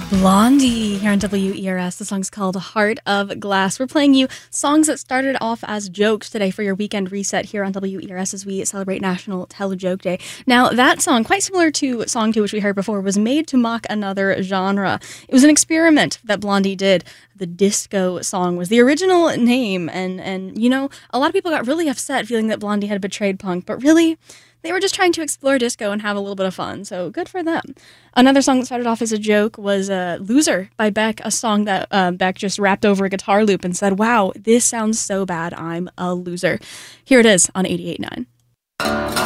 Blondie here on WERS. The song's called Heart of Glass. We're playing you songs that started off as jokes today for your weekend reset here on WERS as we celebrate National Tell a Joke Day. Now, that song, quite similar to Song 2, which we heard before, was made to mock another genre. It was an experiment that Blondie did. The disco song was the original name, and you know, a lot of people got really upset feeling that Blondie had betrayed punk, but really, they were just trying to explore disco and have a little bit of fun, so good for them. Another song that started off as a joke was Loser by Beck, a song that Beck just rapped over a guitar loop and said, wow, this sounds so bad, I'm a loser. Here it is on 88.9.